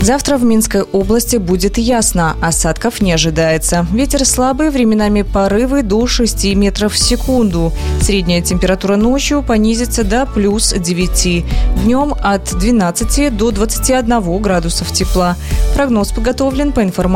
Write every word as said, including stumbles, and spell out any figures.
Завтра в Минской области будет ясно, осадков не ожидается. Ветер слабый, временами порывы до шести метров в секунду. Средняя температура ночью понизится до плюс девяти. Днем от двенадцати до двадцати одного градусов тепла. Прогноз подготовлен по информации